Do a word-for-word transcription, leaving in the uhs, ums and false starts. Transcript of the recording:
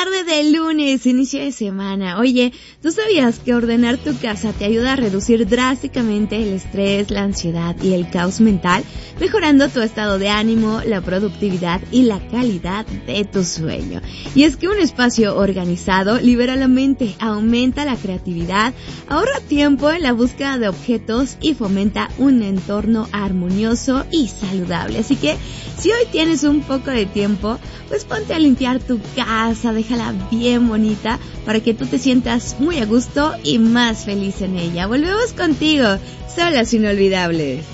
tarde de lunes, inicio de semana. Oye, ¿tú sabías que ordenar tu casa te ayuda a reducir drásticamente el estrés, la ansiedad y el caos mental, mejorando tu estado de ánimo, la productividad y la calidad de tu sueño? Y es que un espacio organizado libera la mente, aumenta la creatividad, ahorra tiempo en la búsqueda de objetos y fomenta un entorno armonioso y saludable. Así que, si hoy tienes un poco de tiempo, pues ponte a limpiar tu casa, déjala bien bonita para que tú te sientas muy a gusto y más feliz en ella. Volvemos contigo, Solas Inolvidables.